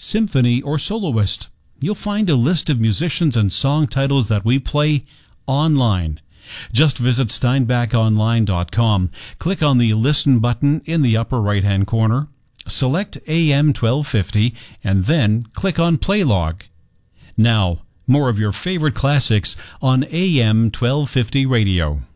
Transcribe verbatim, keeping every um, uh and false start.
symphony, or soloist. You'll find a list of musicians and song titles that we play online. Just visit steinbach online dot com, click on the Listen button in the upper right-hand corner, select A M twelve fifty, and then click on Play Log. Now, more of your favorite classics on A M twelve fifty radio.